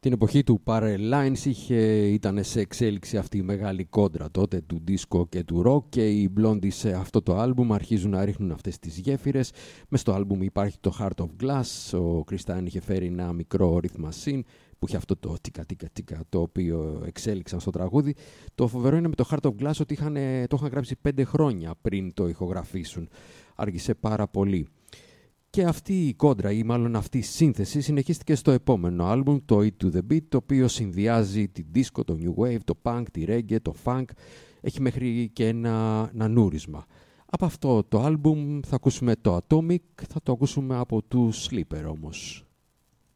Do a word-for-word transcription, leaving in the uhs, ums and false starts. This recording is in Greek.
Την εποχή του Parallel Lines είχε, ήταν σε εξέλιξη αυτή η μεγάλη κόντρα τότε του disco και του rock, και οι Blondie σε αυτό το άλμπουμ αρχίζουν να ρίχνουν αυτές τις γέφυρες. Μες στο άλμπουμ υπάρχει το Heart of Glass, ο Κριστάν είχε φέρει ένα μικρό rhythm machine που είχε αυτό το τίκα τίκα τίκα το οποίο εξέλιξαν στο τραγούδι. Το φοβερό είναι με το Heart of Glass ότι είχαν, το είχαν γράψει πέντε χρόνια πριν το ηχογραφήσουν. Άργησε πάρα πολύ. Και αυτή η κόντρα, ή μάλλον αυτή η σύνθεση, συνεχίστηκε στο επόμενο άλμπουμ, το Eat to the Beat, το οποίο συνδυάζει την disco, το new wave, το punk, τη reggae, το funk. Έχει μέχρι και ένα νανούρισμα. Από αυτό το άλμπουμ θα ακούσουμε το Atomic, θα το ακούσουμε από του Sleeper όμως.